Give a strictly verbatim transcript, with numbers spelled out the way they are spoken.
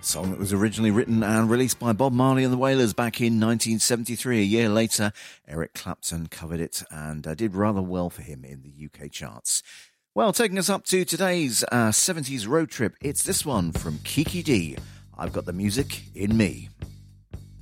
Song that was originally written and released by Bob Marley and the Wailers back in nineteen seventy-three. A year later, Eric Clapton covered it and uh, did rather well for him in the U K charts. Well, taking us up to today's uh, seventies road trip, it's this one from Kiki D. I've Got the Music in Me.